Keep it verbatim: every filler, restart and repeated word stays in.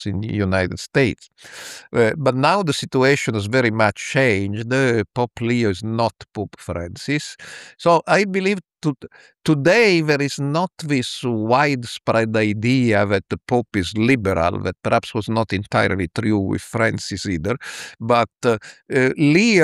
in the United States. Uh, but now the situation has very much changed. Uh, Pope Leo is not Pope Francis. So I believe to, today there is not this widespread idea that the Pope is liberal, that perhaps was not entirely true with Francis either. But uh, uh, Leo